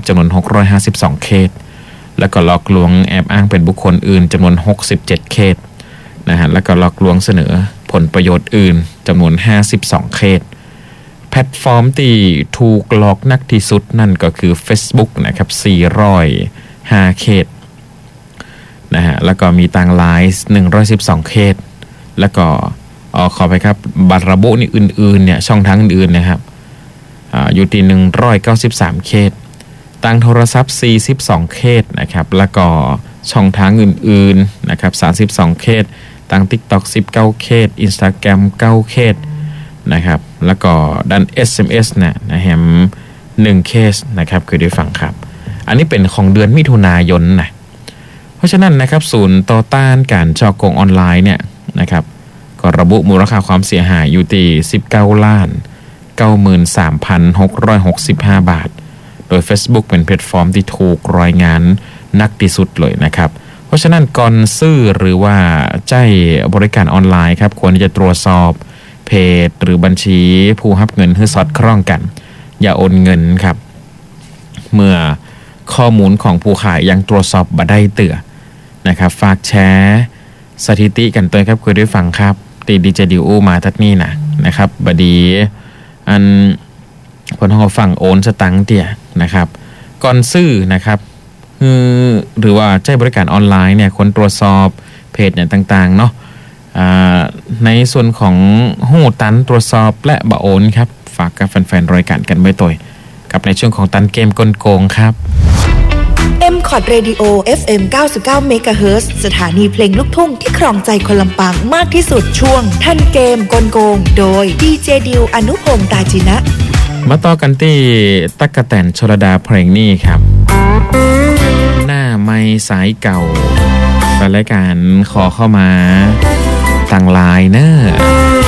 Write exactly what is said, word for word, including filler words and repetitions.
จำนวนหกร้อยห้าสิบสองเคสแล้วก็หลอกลวงแอบอ้างเป็นบุคคลอื่นจำนวนหกสิบเจ็ดเคสนะฮะแล้วก็หลอกลวงเสนอผลประโยชน์อื่นจำนวนห้าสิบสองเคสแพลตฟอร์มที่ถูกหลอกนักที่สุดนั่นก็คือ Facebook นะครับสี่ร้อยห้าเคสนะฮะแล้วก็มีต่างไลน์หนึ่งร้อยสิบสองเคสแล้วก็อ๋อขอไปครับบัตรระบุนี่อื่นๆเนี่ยช่องทางอื่นๆนะครับอ่าอยู่ที่หนึ่งร้อยเก้าสิบสามเคสต่างโทรศัพท์สี่สิบสองเคสนะครับแล้วก็ช่องทางอื่นๆนะครับสามสิบสองเคสต่าง TikTok สิบเก้าเคส Instagram เก้าเคสนะครับแล้วก็ด้าน เอส เอ็ม เอส เนี่ยนะแฮมหนึ่งเคสนะครับคือได้ฟังครับอันนี้เป็นของเดือนมิถุนายนนะเพราะฉะนั้นนะครับศูนย์ต่อต้านการฉ้อโกงออนไลน์เนี่ยนะครับก็ระบุมูลค่าความเสียหายอยู่ที่สิบเก้าล้าน เก้าหมื่นสามพันหกร้อยหกสิบห้า บาทโดย Facebook เป็นแพลตฟอร์มที่ถูกรายงานนักที่สุดเลยนะครับเพราะฉะนั้นก่อนซื้อหรือว่าใช้บริการออนไลน์ครับควรจะตรวจสอบเพจหรือบัญชีผู้รับเงินให้สอดคล้องกันอย่าโอนเงินครับเมื่อข้อมูลของผู้ขายยังตรวจสอบบ่ได้เตือนะครับฝากแชร์สถิติกันตัวครับคุยด้วยฟังครับตีดีเจดิวมาทัดนี่นะนะครับบดีอันคนห้องฟังโอนสตังค์เตี่ยนะครับก่อนซื้อนะครับหรือว่าใช้บริการออนไลน์เนี่ยคนตรวจสอบเพจอย่างต่างๆเนาะในส่วนของหูตันตรวจสอบและบะโอนครับฝากกับแฟนๆรายการกันไว้ตัวกับในช่วงของตันเกมกลโกงครับเอ็ม คอร์ด Radio เอฟ เอ็ม เก้าสิบเก้า เมกะเฮิรตซ์ สถานีเพลงลูกทุ่งที่ครองใจคนลำปางมากที่สุดช่วงทันเกมกลโกงโดยดีเจดิวอนุพงษ์ตาจินะมาต่อกันที่ตั๊กแตนชลดาเพลงนี้ครับหน้าไม้สายเก่าแฟนรายการขอเข้ามาต่างลายเนอะ